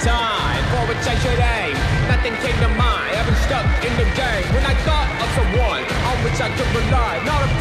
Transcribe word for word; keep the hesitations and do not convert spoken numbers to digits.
time for which I should aim. Nothing came to mind, I've been stuck in the game. When I thought of someone on which I could rely, not a